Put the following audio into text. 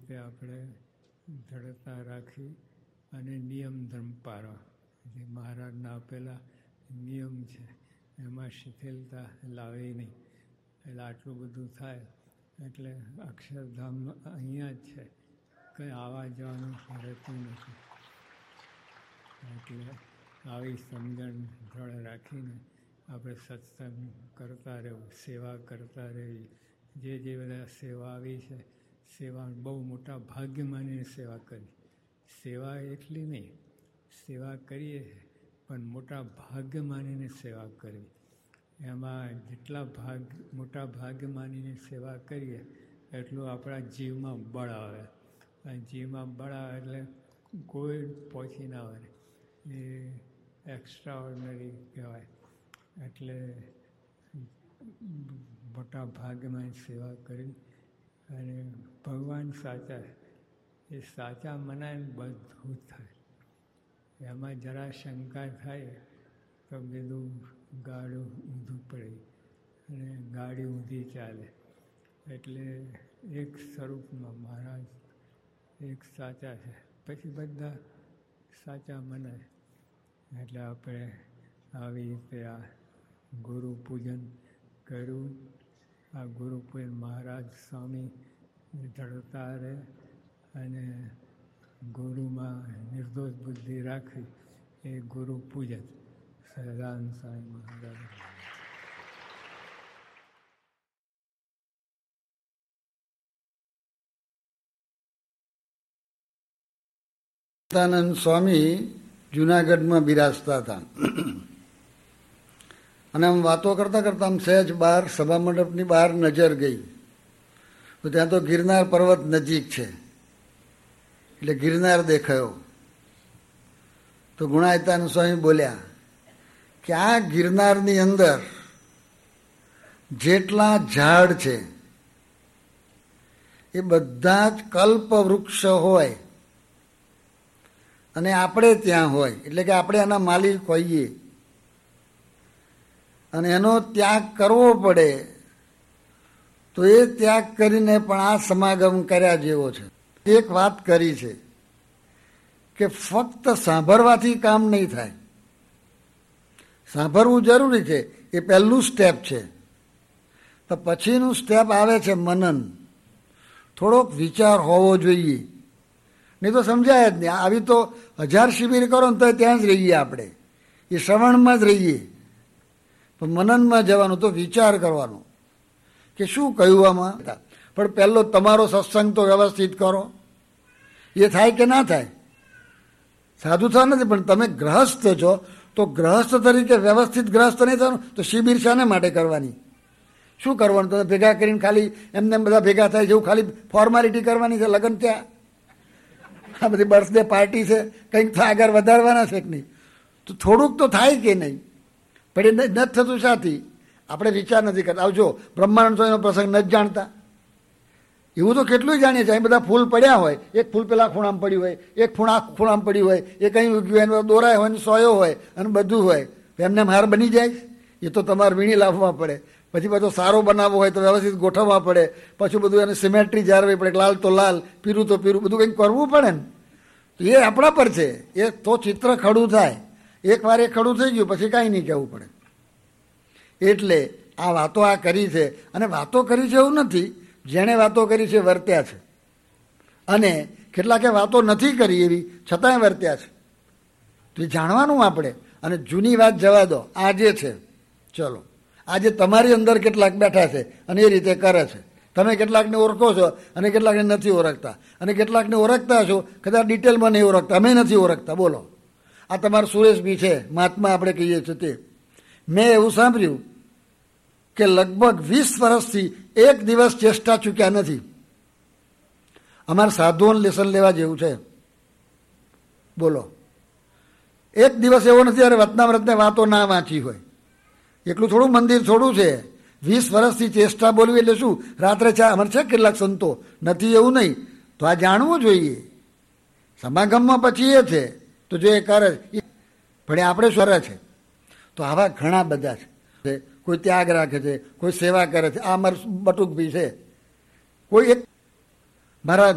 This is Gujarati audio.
રીતે આપણે દ્રઢતા રાખી અને નિયમ ધર્મ પાળવા, જે મહારાજના આપેલા નિયમ છે એમાં શિથિલતા લાવી નહીં. એટલે આટલું બધું થાય એટલે અક્ષરધામ અહીંયા જ છે, કંઈ આવવા જવાનું રહેતું નથી. એટલે આવી સમજણ દ્રઢ રાખીને આપણે સત્સંગ કરતા રહેવું, સેવા કરતા રહેવી. જે બધા સેવા આવી છે, સેવા બહુ મોટા ભાગ્ય માનીને સેવા કરી. સેવા એટલી નહીં, સેવા કરીએ પણ મોટા ભાગ્ય માનીને સેવા કરવી. એમાં જેટલા મોટા ભાગ્ય માનીને સેવા કરીએ એટલું આપણા જીવમાં બળ આવે. અને જીવમાં બળ આવે એટલે કોઈ પહોંચી ના આવે, એ એક્સ્ટ્રા ઓર્ડિનરી કહેવાય. એટલે મોટા ભાગ્યમાં સેવા કરી અને ભગવાન સાચા, એ સાચા મનાય બધું થાય. એમાં જરા શંકા થાય તો બધું ગાડું ઊંધું પડે અને ગાડી ઊંધી ચાલે. એટલે એક સ્વરૂપમાં મહારાજ એક સાચા છે, પછી બધા સાચા મનાય. એટલે આપણે આવી રીતે આ ગુરુ પૂજન કર્યું. આ ગુરુ પૂજન મહારાજ સ્વામી દ્રઢતા રહે અને ગુરુમાં નિર્દોષ બુદ્ધિ રાખી, એ ગુરુ પૂજન. સહજાનંદ સ્વામી મહારાજ. સહજાનંદ સ્વામી જુનાગઢમાં બિરાજતા હતા અને આમ વાતો કરતા કરતા આમ સહેજ બહાર સભા મંડપની બહાર નજર ગઈ તો ત્યાં તો ગિરનાર પર્વત નજીક છે, એટલે ગિરનાર દેખાયો. તો ગુણાયતાનંદ સ્વામી બોલ્યા કે આ ગિરનારની અંદર જેટલા ઝાડ છે એ બધા જ કલ્પ વૃક્ષ હોય અને આપણે ત્યાં હોય, એટલે કે આપણે એના માલિક હોઈએ અને એનો ત્યાગ કરવો પડે તો એ ત્યાગ કરીને પણ આ સમાગમ કર્યા જેવો છે. એક વાત કરી છે કે ફક્ત સાંભળવાથી કામ નહીં થાય. સાંભળવું જરૂરી છે, એ પહેલું સ્ટેપ છે. તો પછીનું સ્ટેપ આવે છે મનન. થોડોક વિચાર હોવો જોઈએ, નહીં તો સમજાય જ નહીં. આવી તો 1000 શિબિર કરો ને તો ત્યાં જ રહીએ, આપણે એ શ્રવણમાં જ રહીએ. પણ મનનમાં જવાનું, તો વિચાર કરવાનો કે શું કહ્યું આમાં. પણ પહેલો તમારો સત્સંગ તો વ્યવસ્થિત કરો. એ થાય કે ના થાય, સાધુ થવા નથી, પણ તમે ગ્રહસ્થ છો તો ગ્રહસ્થ તરીકે વ્યવસ્થિત ગ્રહસ્થ નહીં થવાનું તો શિબિર શાને માટે કરવાની? શું કરવાનું? તમે ભેગા કરીને ખાલી એમને બધા ભેગા થાય જેવું ખાલી ફોર્માલિટી કરવાની છે. લગ્ન ત્યાં આ બધી બર્થડે પાર્ટી છે, કંઈક તો આગળ વધારવાના છે કે નહીં? તો થોડુંક તો થાય કે નહીં? પણ એ નથી થતું સાથી આપણે વિચાર નથી કરતા. આવજો બ્રહ્માનંદ સ્વામીનો પ્રસંગ નથી જાણતા, એવું તો કેટલું જાણીએ છીએ. અહીં બધા ફૂલ પડ્યા હોય, એક ફૂલ પેલા ખૂણામાં પડ્યું હોય, એક ખૂણામાં પડ્યું હોય, એ કંઈ ઉગ્યું હોય, દોરાય હોય ને સોયો હોય અને બધું હોય. એમને હાર બની જાય? એ તો તમારે વીણી લાવવા પડે. પછી બધો સારો બનાવવો હોય તો વ્યવસ્થિત ગોઠવવા પડે. પછી બધું એને સિમેટ્રી જાળવવી પડે. લાલ તો લાલ, પીરું તો પીરું, બધું કંઈક કરવું પડે ને. તો એ આપણા પર છે. એ તો ચિત્ર ખડું થાય. એક વાર એ ખડું થઈ ગયું પછી કાંઈ નહીં કહેવું પડે. એટલે આ વાતો આ કરી છે, અને વાતો કરી છે એવું નથી, જેણે વાતો કરી છે વર્ત્યા છે, અને કેટલાકે વાતો નથી કરી એવી છતાંય વર્ત્યા છે. તો એ જાણવાનું આપણે. અને જૂની વાત જવા દો, આ જે છે ચલો, આજે તમારી અંદર કેટલાક બેઠા છે અને એ રીતે કરે છે. તમે કેટલાકને ઓળખો છો અને કેટલાકને નથી ઓળખતા, અને કેટલાકને ઓળખતા છો કદાચ ડિટેલમાં નહીં ઓળખતા, અમે નથી ઓળખતા. બોલો, આ તમારા સુરેશભી છે, મહાત્મા આપણે કહીએ છીએ તે. મેં એવું સાંભળ્યું કે લગભગ 20 વર્ષથી એક દિવસ ચેષ્ટા ચૂક્યા નથી. અમારે સાધુઓને લેસન લેવા જેવું છે. બોલો, એક દિવસ એવો નથી અરે વતનાવ્રતને વાતો ના વાંચી હોય. એટલું થોડું મંદિર થોડું છે. 20 વર્ષથી ચેષ્ટા બોલવી એટલે શું? રાત્રે ચા અમારે છે કેટલાક સંતો, નથી એવું નહીં. તો આ જાણવું જોઈએ. સમાગમમાં પછી એ છે તો જો એ કરે, પણ આપણે શું કરે છે? તો આવા ઘણા બધા છે. કોઈ ત્યાગ રાખે છે, કોઈ સેવા કરે છે. આ અમારું બટુકભાઈ છે. કોઈ એક મારા